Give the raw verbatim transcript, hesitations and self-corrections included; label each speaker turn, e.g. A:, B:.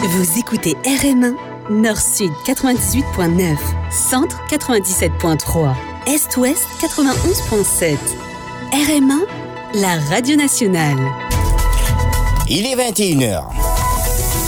A: Vous écoutez R M un, Nord-Sud quatre-vingt-dix-huit point neuf, Centre quatre-vingt-dix-sept point trois, Est-Ouest quatre-vingt-onze point sept. R M un, la radio nationale.
B: Il est vingt et une heures.